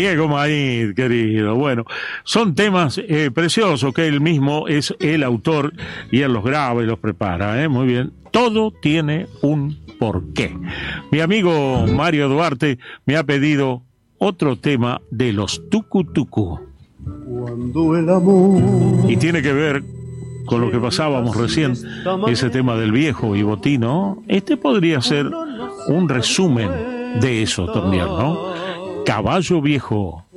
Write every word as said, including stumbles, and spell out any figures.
Diego Maíz, querido. Bueno, son temas eh, preciosos que él mismo es el autor y él los graba y los prepara, ¿eh? Muy bien. Todo tiene un porqué. Mi amigo Mario Duarte me ha pedido otro tema de los Tucu Tucu. Cuando el amor... Y tiene que ver con lo que pasábamos recién, ese tema del viejo y botino. Este podría ser un resumen de eso también, ¿no? Caballo viejo.